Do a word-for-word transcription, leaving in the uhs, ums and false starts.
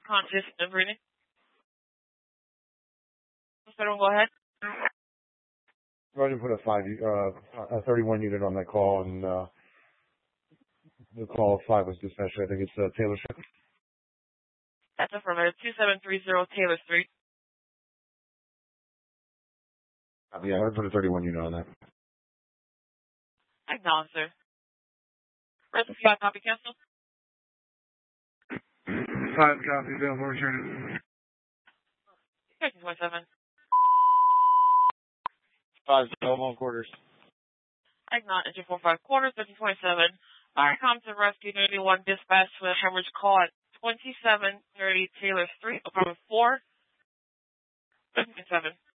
conscious and breathing. Federal, go ahead. Roger, put a five, uh, a thirty-one unit on that call, and uh, the call five was dispatched. I think it's uh, Taylor Street. That's affirmative. two seven three zero Taylor Street. Uh, yeah, I put a thirty-one unit on that. Acknowledge, sir. Rest of you copy cancel. Five copy, available, return. thirteen twenty-seven. Five, telephone quarters. Acknowledge, entry four five quarters, thirteen twenty-seven. Fire Compton Rescue Unity one dispatch with a hemorrhage call at twenty-seven thirty Taylor Street, apartment four, thirteen twenty-seven.